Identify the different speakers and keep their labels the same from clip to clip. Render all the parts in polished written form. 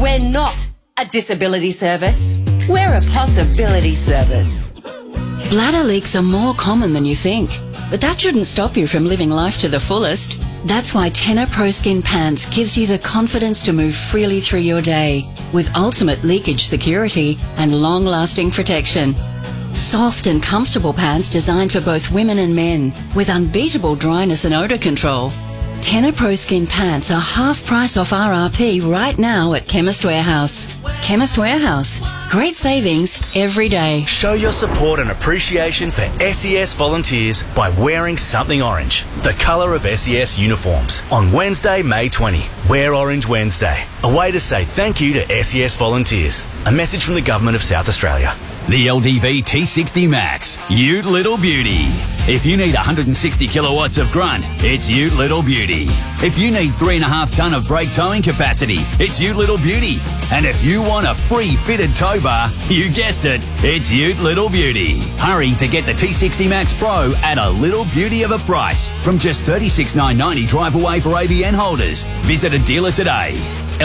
Speaker 1: We're not a disability service. We're a possibility service.
Speaker 2: Bladder leaks are more common than you think, but that shouldn't stop you from living life to the fullest. That's why Tenor Pro Skin Pants gives you the confidence to move freely through your day with ultimate leakage security and long-lasting protection. Soft and comfortable pants designed for both women and men with unbeatable dryness and odour control. Tenor Pro Skin Pants are half price off RRP right now at Chemist Warehouse. Chemist Warehouse. Great savings every day.
Speaker 3: Show your support and appreciation for SES volunteers by wearing something orange, the colour of SES uniforms. On Wednesday, May 20, Wear Orange Wednesday. A way to say thank you to SES volunteers. A message from the Government of South Australia.
Speaker 4: The LDV T60 Max, Ute Little Beauty. If you need 160 kilowatts of grunt, it's Ute Little Beauty. If you need 3.5 tonne of brake towing capacity, it's Ute Little Beauty. And if you want a free fitted tow bar, you guessed it, it's Ute Little Beauty. Hurry to get the T60 Max Pro at a little beauty of a price from just $36,990 drive away for ABN holders. Visit a dealer today.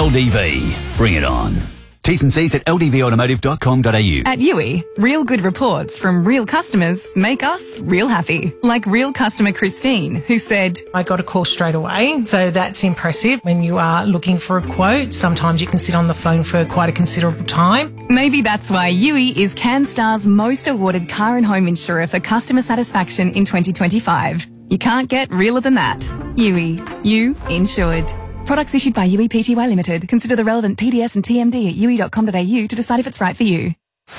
Speaker 4: LDV, bring it on. T's and C's at ldvautomotive.com.au.
Speaker 5: At Yui, real good reports from real customers make us real happy. Like real customer Christine, who said,
Speaker 6: I got a call straight away, so that's impressive. When you are looking for a quote, sometimes you can sit on the phone for quite a considerable time.
Speaker 5: Maybe that's why Yui is CanStar's most awarded car and home insurer for customer satisfaction in 2025. You can't get realer than that. Yui, you insured. Products issued by Yui Pty Limited. Consider the relevant PDS and TMD at yui.com.au to decide if it's right for you.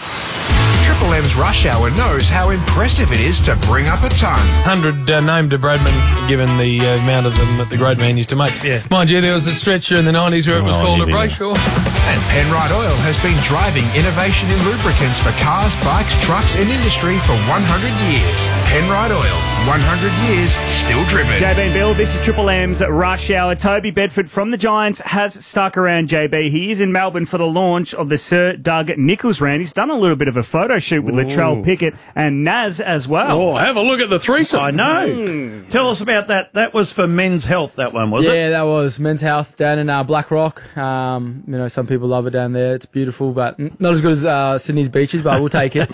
Speaker 7: Triple M's Rush Hour knows how impressive it is to bring up a ton.
Speaker 8: 100 named to Bradman, given the amount of them that the great man used to make. Yeah. Mind you, there was a stretch in the 90s where it was called a Brayshaw.
Speaker 7: And Penrite Oil has been driving innovation in lubricants for cars, bikes, trucks and industry for 100 years. Penrite Oil, 100 years, still driven.
Speaker 9: JB and Bill, this is Triple M's Rush Hour. Toby Bedford from the Giants has stuck around, JB. He is in Melbourne for the launch of the Sir Doug Nicholls round. He's done a little bit of a photo shoot with Latrell Pickett and Naz as well.
Speaker 10: Oh, have a look at the threesome. I know. Tell us about that. That was for Men's Health, that one, was it?
Speaker 11: Yeah, that was Men's Health down in Black Rock. Some people love it down there. It's beautiful, but not as good as Sydney's beaches, but we'll take it.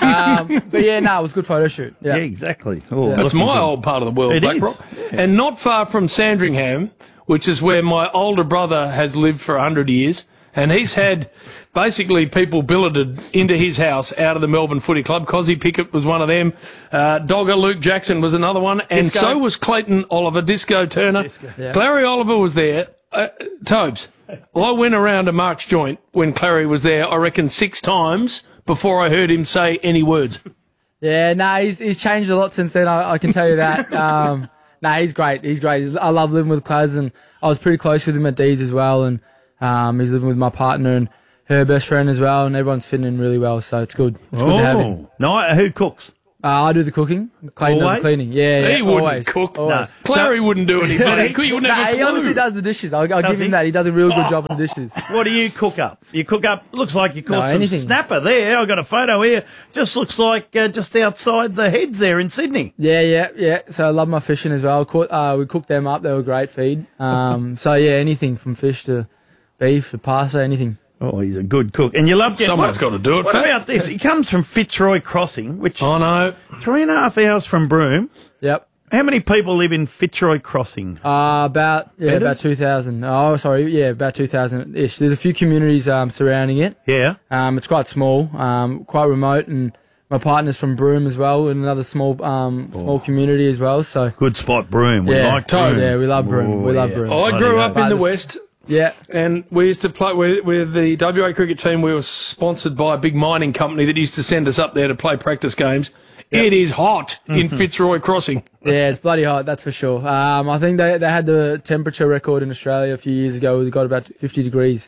Speaker 11: But yeah, it was a good photo shoot. Yeah,
Speaker 10: exactly. Oh,
Speaker 8: That's my old part of the world, Black Rock. Yeah. And not far from Sandringham, which is where my older brother has lived for 100 years. And he's had basically people billeted into his house out of the Melbourne Footy Club. Cozzy Pickett was one of them. Dogger Luke Jackson was another one. And
Speaker 11: Disco.
Speaker 8: so was Clayton Oliver, Disco Turner.
Speaker 11: Yeah.
Speaker 8: Clary Oliver was there. Tobes, I went around to Mark's joint when Clary was there, I reckon 6 times before I heard him say any words.
Speaker 11: Yeah, he's changed a lot since then, I can tell you that. He's great. He's great. I love living with Claz, and I was pretty close with him at D's as well, and he's living with my partner and her best friend as well, and everyone's fitting in really well, so it's good. It's good to have him.
Speaker 10: No, who cooks?
Speaker 11: I do the cooking. Clayton does the cleaning. Yeah,
Speaker 8: he wouldn't
Speaker 11: always.
Speaker 8: cook.
Speaker 11: Always.
Speaker 8: No. Clary wouldn't do any bloody cooking. He wouldn't have a clue.
Speaker 11: He honestly does the dishes. I'll give him that. He does a real good job on the dishes.
Speaker 10: What do you cook up? You cook up, looks like you caught some
Speaker 11: anything.
Speaker 10: snapper there. I've got a photo here. Just looks like just outside the Heads there in Sydney.
Speaker 11: Yeah. So I love my fishing as well. We cooked them up. They were a great feed. So yeah, anything from fish to beef to pasta, anything.
Speaker 10: Oh, he's a good cook. And you love getting...
Speaker 8: Someone's got to do it.
Speaker 10: What about this? He comes from Fitzroy Crossing, which...
Speaker 8: I know.
Speaker 10: 3.5 hours from Broome.
Speaker 11: Yep.
Speaker 10: How many people live in Fitzroy Crossing?
Speaker 11: About 2,000. Oh, sorry. Yeah, about 2,000-ish. There's a few communities surrounding it.
Speaker 10: Yeah.
Speaker 11: It's quite small, quite remote, and my partner's from Broome as well, in another small community as well. So
Speaker 10: good spot, Broome. We like Broome.
Speaker 11: Yeah, we love Broome. We love Broome.
Speaker 8: I grew up in the West.
Speaker 11: Yeah.
Speaker 8: And we used to play with the WA cricket team. We were sponsored by a big mining company that used to send us up there to play practice games. Yep. It is hot in Fitzroy Crossing.
Speaker 11: Yeah, it's bloody hot, that's for sure. I think they had the temperature record in Australia a few years ago. We got about 50 degrees.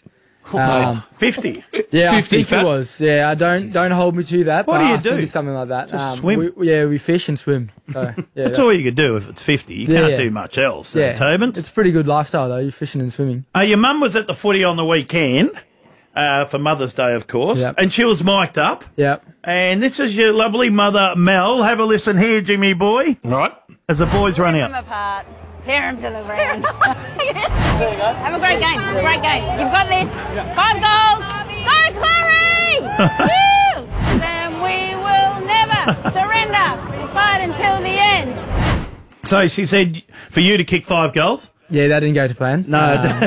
Speaker 10: 50?
Speaker 11: Yeah,
Speaker 8: 50
Speaker 11: I think it was. Yeah, don't hold me to that.
Speaker 10: What do you do?
Speaker 11: It's something like that.
Speaker 10: Just swim?
Speaker 11: We fish and swim. So, yeah,
Speaker 10: that's all you could do if it's 50. You can't do much else.
Speaker 11: Yeah.
Speaker 10: Tobin?
Speaker 11: It's a pretty good lifestyle, though. You're fishing and swimming.
Speaker 10: Your mum was at the footy on the weekend, for Mother's Day, of course, and she was mic'd up.
Speaker 11: Yep.
Speaker 10: And this is your lovely mother, Mel. Have a listen here, Jimmy boy.
Speaker 8: Right.
Speaker 10: As the boys run out.
Speaker 12: Apart. Tear him to the ground. Have a great game. Great game. You've got this. 5 goals. Go, Clary! Woo! Then we will never surrender. We'll fight until the end.
Speaker 10: So she said for you to kick 5 goals?
Speaker 11: Yeah, that didn't go to plan.
Speaker 10: No.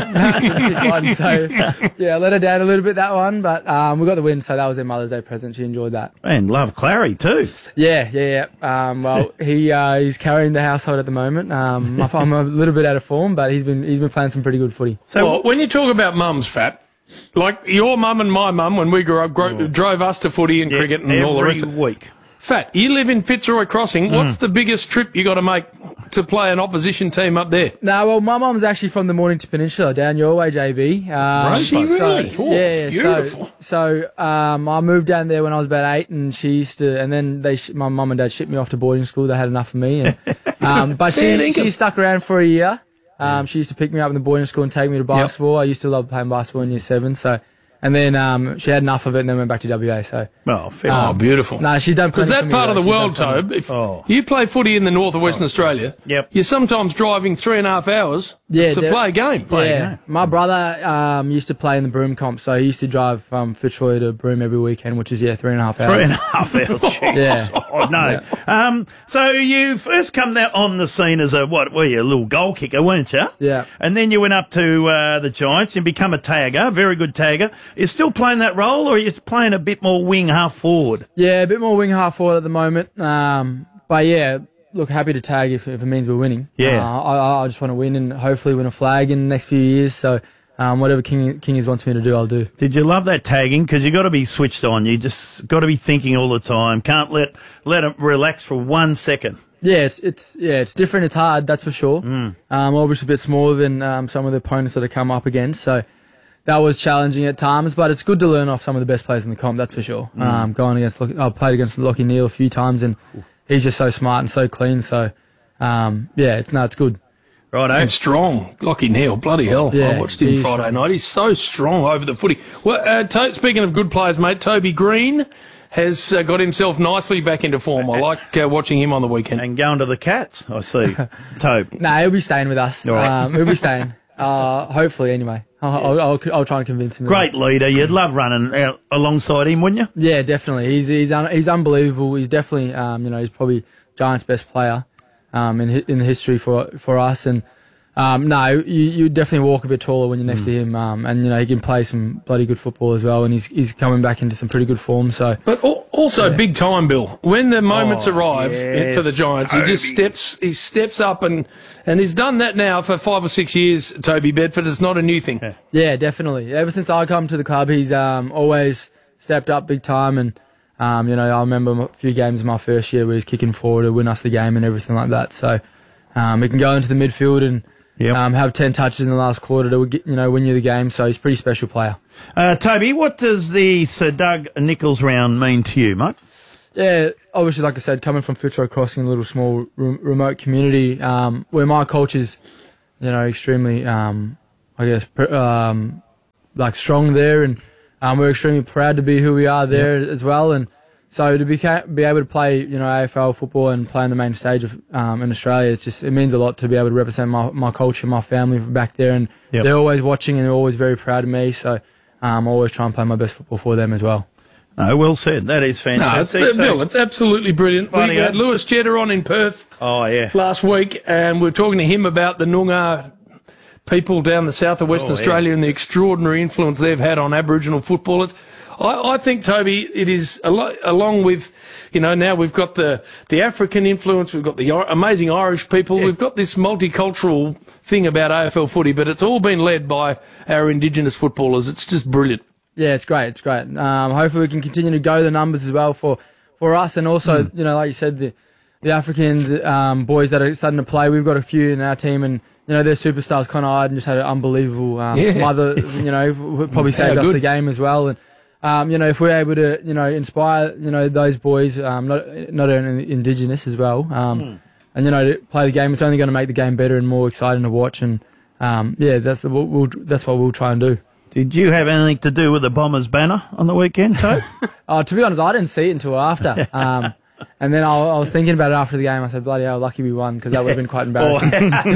Speaker 11: So, yeah, I let her down a little bit, that one, but we got the win, so that was their Mother's Day present. She enjoyed that.
Speaker 10: And love Clary too.
Speaker 11: Yeah. Well, he's carrying the household at the moment. I'm a little bit out of form, but he's been playing some pretty good footy.
Speaker 8: So when you talk about mums, Fat, like your mum and my mum, when we grew up, drove us to footy and cricket and all the rest of it.
Speaker 10: Every week.
Speaker 8: Fat, you live in Fitzroy Crossing. What's the biggest trip you got to make to play an opposition team up there?
Speaker 11: No, well, my mum's actually from the Mornington Peninsula, down your way, JB.
Speaker 8: She really?
Speaker 11: Yeah.
Speaker 8: Beautiful.
Speaker 11: So I moved down there when I was about 8, and she used to, and then my mum and dad shipped me off to boarding school. They had enough of me, and, but she stuck around for a year. She used to pick me up in the boarding school and take me to basketball. I used to love playing basketball in year 7, so. And then she had enough of it and then went back to WA. So,
Speaker 8: beautiful.
Speaker 11: No, she's done
Speaker 8: because that part of the world, Tobe, if you play footy in the north of Western Australia, you're sometimes driving 3.5 hours to play a game.
Speaker 11: My brother used to play in the Broome comp, so he used to drive from Fitzroy to Broome every weekend, which is 3.5 hours.
Speaker 10: 3.5 hours.
Speaker 11: Yeah.
Speaker 10: Oh, no.
Speaker 11: Yeah.
Speaker 10: So you first come there on the scene as a little goal kicker, weren't you?
Speaker 11: Yeah.
Speaker 10: And then you went up to the Giants and become a tagger, very good tagger. You're still playing that role, or are you playing a bit more wing half forward?
Speaker 11: Yeah, a bit more wing half forward at the moment. But yeah, look, happy to tag if it means we're winning.
Speaker 10: Yeah.
Speaker 11: I just want to win and hopefully win a flag in the next few years. So whatever Kingers wants me to do, I'll do.
Speaker 10: Did you love that tagging? Because you got to be switched on. You just got to be thinking all the time. Can't let it relax for 1 second.
Speaker 11: Yeah, it's different. It's hard, that's for sure. Obviously a bit smaller than some of the opponents that have come up against. So. That was challenging at times, but it's good to learn off some of the best players in the comp, that's for sure. I played against Lockie Neal a few times, and he's just so smart and so clean. So, it's good.
Speaker 8: Right, and strong. Lockie Neal, bloody hell.
Speaker 11: Yeah,
Speaker 8: I watched him Friday night. He's so strong over the footy. Well, speaking of good players, mate, Toby Green has got himself nicely back into form. I like watching him on the weekend.
Speaker 10: And going to the Cats, I see. Tobe.
Speaker 11: Nah, he'll be staying with us.
Speaker 10: All right.
Speaker 11: He'll be staying. Hopefully, anyway. I'll try and convince him.
Speaker 10: Great leader. You'd love running out alongside him, wouldn't you?
Speaker 11: Yeah, definitely. He's unbelievable. He's definitely, he's probably Giants' best player in the history for us. And you definitely walk a bit taller when you're next to him. And he can play some bloody good football as well. And he's coming back into some pretty good form. So,
Speaker 8: but also big time, Bill. When the moments arrive for the Giants, Toby. He steps up and he's done that now for 5 or 6 years. Toby Bedford, it's not a new thing.
Speaker 11: Yeah, definitely. Ever since I come to the club, he's always stepped up big time. And I remember a few games in my first year where he's kicking forward to win us the game and everything like that. So he can go into the midfield and have 10 touches in the last quarter to win you the game. So he's a pretty special player.
Speaker 10: Toby, what does the Sir Doug Nicholls round mean to you, mate?
Speaker 11: Yeah, obviously, like I said, coming from Fitzroy Crossing, a little small remote community where my culture's, extremely, strong there, and we're extremely proud to be who we are there as well. And so to be able to play, AFL football and play on the main stage of in Australia, it means a lot to be able to represent my culture, my family back there, and they're always watching and they're always very proud of me. So I always try and play my best football for them as well.
Speaker 10: No, well said. That is fantastic.
Speaker 8: Bill, it's absolutely brilliant. We had Lewis Jetta on in Perth last week, and we were talking to him about the Noongar people down the south of Western Australia and the extraordinary influence they've had on Aboriginal footballers. I think, Toby, it is along with, now we've got the African influence, we've got the amazing Irish people, we've got this multicultural thing about AFL footy, but it's all been led by our Indigenous footballers. It's just brilliant.
Speaker 11: Yeah, it's great. It's great. Hopefully we can continue to go the numbers as well for us, and also, like you said, the Africans boys that are starting to play. We've got a few in our team, and they're superstars. Connor Iden just had an unbelievable smother. Probably saved us the game as well. And if we're able to, inspire, those boys, not only Indigenous as well, and to play the game, it's only going to make the game better and more exciting to watch. And that's what we'll try and do.
Speaker 10: Did you have anything to do with the Bombers banner on the weekend, Toad?
Speaker 11: To be honest, I didn't see it until after. And then I was thinking about it after the game. I said, bloody hell, lucky we won, because that would have been quite embarrassing.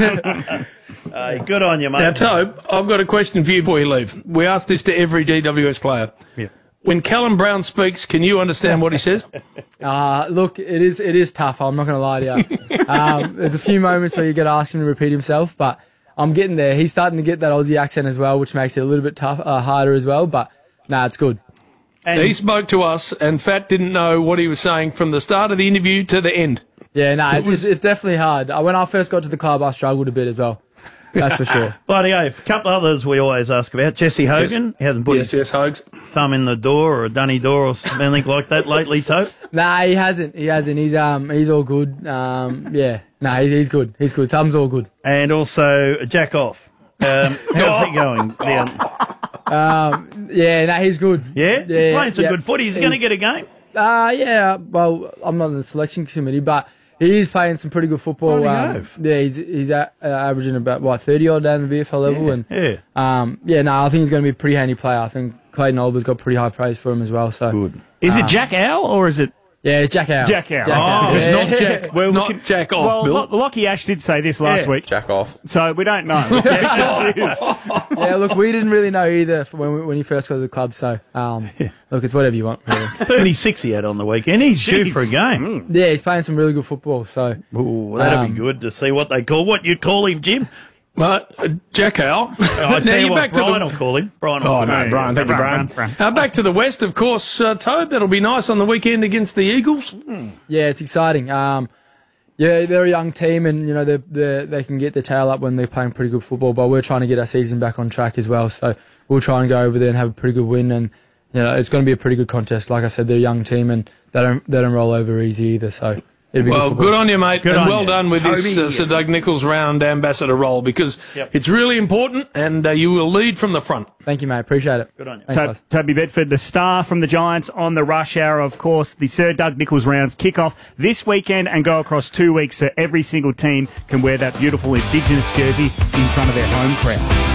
Speaker 10: Good on you, mate.
Speaker 8: Now, Tobe, I've got a question for you before you leave. We ask this to every GWS player.
Speaker 10: Yeah.
Speaker 8: When Callum Brown speaks, can you understand what he says?
Speaker 11: Look, it is tough. I'm not going to lie to you. There's a few moments where you get asked him to repeat himself, but I'm getting there. He's starting to get that Aussie accent as well, which makes it a little bit harder as well. But it's good.
Speaker 8: And he spoke to us, and Fat didn't know what he was saying from the start of the interview to the end.
Speaker 11: Yeah, it's definitely hard. When I first got to the club, I struggled a bit as well. That's for sure.
Speaker 10: Bloody oath. A couple others we always ask about. Jesse Hogan. He hasn't put his thumb in the door or a dunny door or something like that lately, Tote?
Speaker 11: Nah, he hasn't. He's all good. He's good. He's good. Thumb's all good.
Speaker 10: And also Jack Off. How's he going?
Speaker 11: He's good.
Speaker 10: Yeah? Playing some good footy. Is he going to get a game?
Speaker 11: Well, I'm not in the selection committee, but he is playing some pretty good football. He's averaging about 30 odd down the VFL level, I think he's going to be a pretty handy player. I think Clayton Olber's got pretty high praise for him as well. So
Speaker 9: good. Is it Jack Owl or is it?
Speaker 11: Yeah, Jack Owl.
Speaker 9: Jack Owl.
Speaker 8: It's not Jack. Not Jack Off.
Speaker 9: Well, Lockie Ash did say this last week.
Speaker 13: Jack Off.
Speaker 9: So we don't know.
Speaker 11: Look, we didn't really know either when he first got to the club. So look, it's whatever you want. Really.
Speaker 10: 36 he had on the weekend. He's due for a game.
Speaker 11: Yeah, he's playing some really good football. So
Speaker 10: that'll be good to see what you'd call him, Jim.
Speaker 8: Jack Owl.
Speaker 10: I tell you what, Brian will call him. Brian.
Speaker 8: Thank you, Brian. Back to the West, of course, Toad. That'll be nice on the weekend against the Eagles.
Speaker 11: Yeah, it's exciting. They're a young team, and they can get their tail up when they're playing pretty good football. But we're trying to get our season back on track as well. So we'll try and go over there and have a pretty good win. And it's going to be a pretty good contest. Like I said, they're a young team, and they don't roll over easy either. So.
Speaker 8: Good on you, mate, and well done with this Sir Doug Nicholls round ambassador role, because it's really important, and you will lead from the front.
Speaker 11: Thank you, mate. Appreciate it.
Speaker 10: Good on you.
Speaker 9: Toby Bedford, the star from the Giants on the rush hour, of course. The Sir Doug Nicholls rounds kick off this weekend and go across 2 weeks, so every single team can wear that beautiful Indigenous jersey in front of their home crowd.